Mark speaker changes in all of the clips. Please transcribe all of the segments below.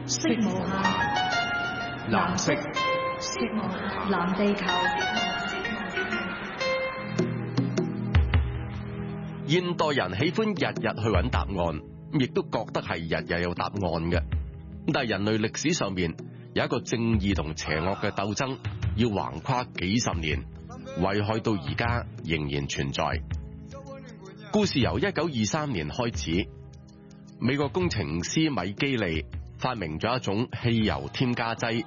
Speaker 1: 色無限，藍色。色無限，藍地球。
Speaker 2: 現代人喜歡日日去揾答案，亦都覺得係日日有答案嘅。但係人類歷史上面有一個正義同邪惡嘅鬥爭，要橫跨幾十年，危害到而家仍然存在。故事由1923年開始，美國工程師米基利發明咗一種汽油添加劑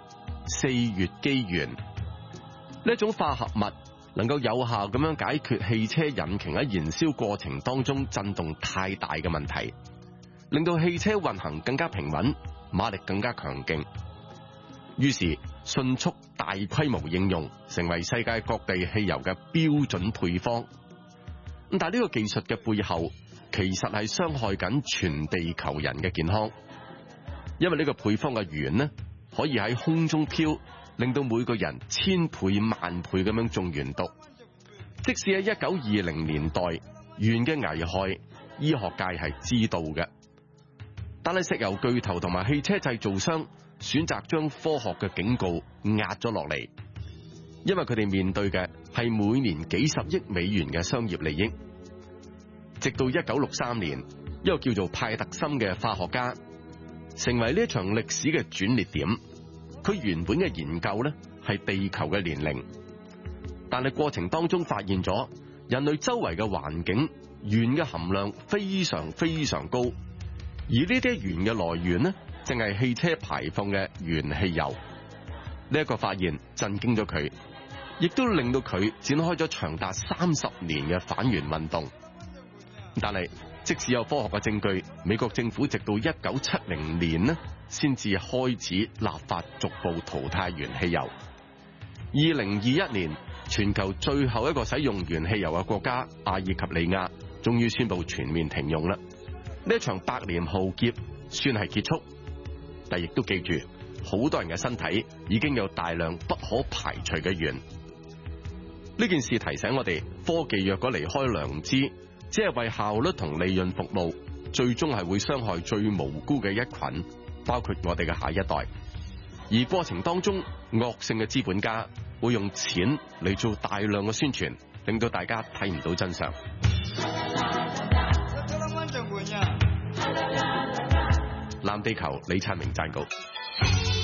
Speaker 2: 4月基元。呢一種化合物能夠有效咁樣解決汽車引擎喺燃燒過程當中震動太大嘅問題，令到汽車運行更加平穩，馬力更加強勁。於是迅速大規模應用，成為世界各地汽油嘅標準配方。但係呢個技術嘅背後，其實係傷害緊全地球人嘅健康，因為呢個配方嘅鉛呢，可以喺空中飄，令到每個人千倍萬倍咁樣中鉛毒。即使喺1920年代，鉛嘅危害醫學界係知道嘅，但係石油巨頭同埋汽車製造商選擇將科學嘅警告壓咗落嚟，因為佢哋面對嘅係每年幾十億美元嘅商業利益。直到1963年，一個叫做派特森嘅化學家成為呢一場歷史嘅轉捩點。佢原本嘅研究呢係地球嘅年齡，但係過程當中發現咗人類周圍嘅環境鉛嘅含量非常非常高，而呢啲鉛嘅來源呢，正係汽車排放嘅鉛汽油。呢一個發現震驚咗佢，亦都令到佢展開咗長達30年嘅反鉛運動。但係即使有科學嘅證據，美國政府直到1970年呢先至開始立法逐步淘汰鉛汽油。2021年，全球最後一個使用鉛汽油嘅國家阿爾及利亞終於宣布全面停用啦。呢一場百年浩劫算係結束，但亦都記住，好多人嘅身體已經有大量不可排除嘅鉛。呢件事提醒我哋，科技若果離開良知，只係為效率同利潤服務，最終係會傷害最無辜嘅一群，包括我哋嘅下一代。而過程當中，惡性嘅資本家會用錢嚟做大量嘅宣傳，令到大家睇唔到真相。藍地球李燦明撰稿。